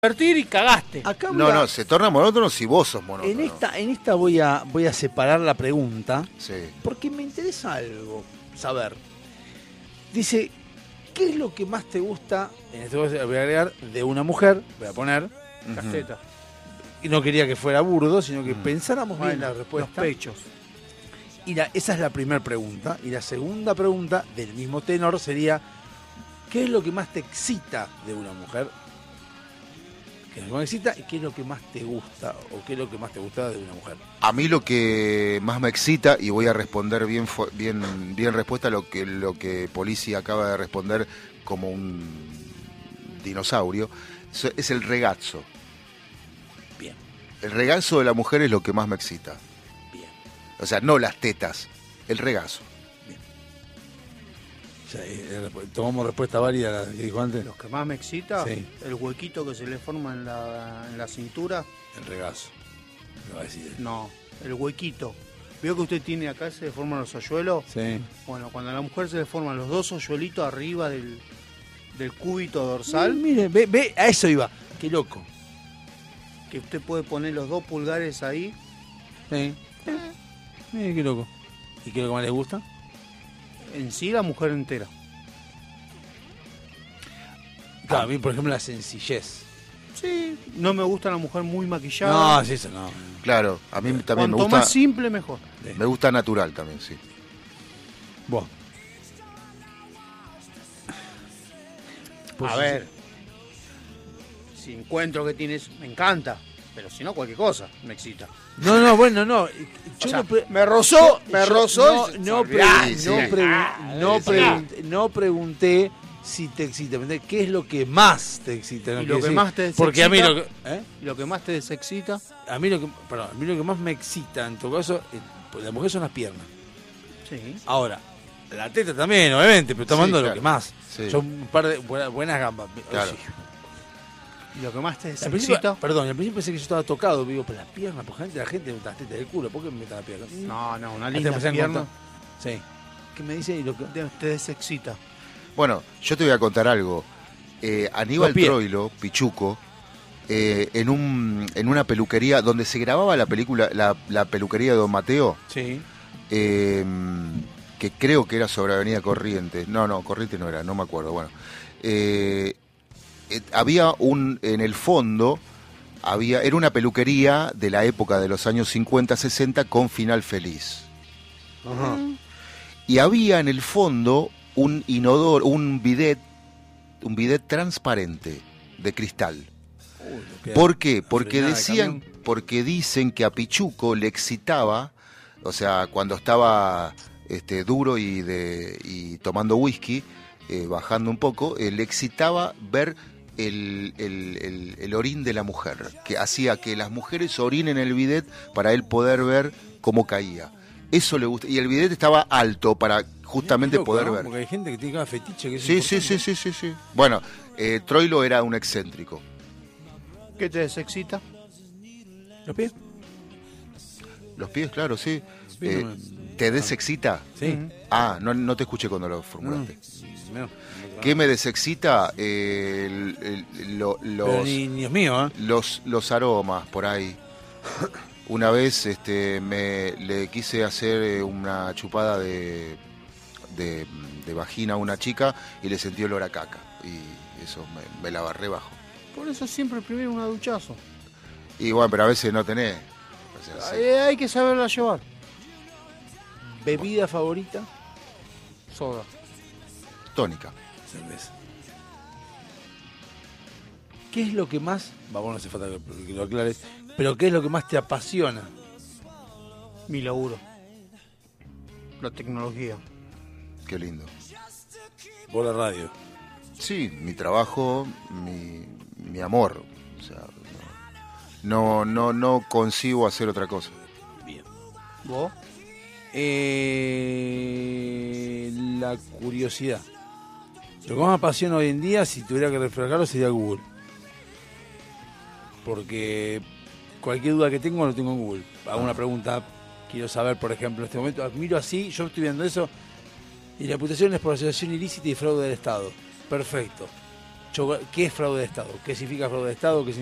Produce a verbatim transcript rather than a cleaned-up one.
divertir y cagaste. Acá No, a, no, se torna monótono si vos sos monótono. En esta, en esta voy a, voy a separar la pregunta, Sí. porque me interesa algo, saber. Dice, ¿qué es lo que más te gusta, en este caso voy a agregar, de una mujer, voy a poner, Ujú. Las tetas, y no quería que fuera burdo, sino que Mm. pensáramos bien Bueno, la los respuesta. pechos. Y la, esa es la primera pregunta. Y la segunda pregunta, del mismo tenor, sería, ¿qué es lo que más te excita de una mujer? ¿Qué es lo que más te excita y qué es lo que más te gusta? ¿O qué es lo que más te gusta de una mujer? A mí lo que más me excita, y voy a responder bien fu- bien, bien respuesta a lo que, lo que Polisi acaba de responder como un dinosaurio, so- es el regazo. Bien, El regazo de la mujer es lo que más me excita. bien. O sea, no las tetas, el regazo. O sea, eh, tomamos respuesta válida a la que dijo antes. Lo que más me excita, Sí. el huequito que se le forma en la, en la cintura. El regazo. Me va a decir. No, el huequito. ¿Veo que usted tiene acá, se le forman los hoyuelos? Sí. Bueno, cuando a la mujer se le forman los dos hoyuelitos arriba del, del cúbito dorsal, Mire, ve, ve, a eso iba. Qué loco. que usted puede poner los dos pulgares ahí. Sí. Mire, qué loco. ¿Y qué es lo que más les gusta? En sí, la mujer entera. Claro, a mí, por ejemplo, la sencillez. Sí, no me gusta la mujer muy maquillada. No, sí, eso no. Claro, a mí también me Cuanto gusta, más simple, mejor. me gusta natural también, sí. Vos. Pues A ver, si encuentro que tienes, me encanta. Pero si no, cualquier cosa me excita. No, no, bueno, no. Yo O sea, no pre- me rozó, yo- me yo rozó. y- No, no, se pre- olvidá. Sí, sí. no, pre- Ah, no, sí. pregunté, no pregunté si te excita. Pregunté, ¿qué es lo que más te excita? No Y lo quiere que decir- más te Porque a mí lo desexcita- que. ¿eh? Y lo que más te desexcita, A mí lo que. Perdón, a mí lo que más me excita en todo caso. eh, pues la mujer son las piernas. sí. Ahora, la teta también, obviamente, pero estamos Sí, hablando de lo claro. que más. Sí. Son un par de buenas, buenas gambas. Claro. Sí. Y lo que más te Al principio, desexcita. perdón, al principio pensé que yo estaba tocado, digo, pero las piernas, porque la gente las tetas del culo, ¿por qué me meten las piernas? No, no, una Hasta linda empecé a pierna encontrar- Sí. ¿Qué me dice? Y lo que... te, te desexcita. Bueno, yo te voy a contar algo. Eh, Aníbal Los pies. Troilo, Pichuco, eh, en un en una peluquería donde se grababa la película, la, la peluquería de Don Mateo, Sí. eh, que creo que era sobre Avenida Corrientes. No, no, Corrientes no era, no me acuerdo. Bueno, eh, eh, había un, en el fondo, había, era una peluquería de la época de los años cincuenta, sesenta con final feliz. Ajá. Y había en el fondo un inodoro, un bidet, un bidet transparente de cristal. Uy, lo que- ¿Por qué? Porque frenada de decían, camión. porque dicen que a Pichuco le excitaba, o sea, cuando estaba este, duro y de y tomando whisky, eh, bajando un poco, eh, le excitaba ver el, el, el, el orín de la mujer, que hacía que las mujeres orinen en el bidet para él poder ver cómo caía. Eso le gusta. Y el bidet estaba alto para justamente Qué loco, poder ¿no? ver. Porque hay gente que tiene cada fetiche que es Sí, sí, sí, importante. sí, sí, sí. Bueno, eh, Troilo era un excéntrico. ¿Qué te desexcita? ¿Los pies? Los pies, claro, sí. Los pies Eh, no me- ¿Te desexcita? Sí. Ah, no, no te escuché cuando lo formulaste. No, no. ¿Qué me desexcita? Eh, el- el- lo- Pero los, ni, ni es mío, ¿eh? los, los aromas por ahí. Una vez este, me le quise hacer eh, una chupada de, de, de vagina a una chica y le sentí olor a caca. Y eso me, me la barré bajo. Por eso siempre primero una duchazo. Y bueno, pero a veces no tenés. O sea, sí. Eh, hay que saberla llevar. ¿Bebida favorita? Soda. Tónica. Cerveza. ¿Qué es lo que más, vamos, no hace falta que, que lo aclares, pero qué es lo que más te apasiona? Mi laburo. La tecnología. Qué lindo. Vos la radio. Sí, mi trabajo, mi, mi amor. O sea, no, no, no consigo hacer otra cosa. Bien. ¿Vos? Eh, la curiosidad. Lo que más me apasiona hoy en día, si tuviera que reflejarlo, sería Google. Porque cualquier duda que tengo, lo tengo en Google. Hago una pregunta, quiero saber, por ejemplo, en este momento, miro así, yo estoy viendo eso, y la imputación es por asociación ilícita y fraude del Estado. Perfecto. choco- ¿qué es fraude de Estado? ¿Qué significa fraude de Estado? ¿Qué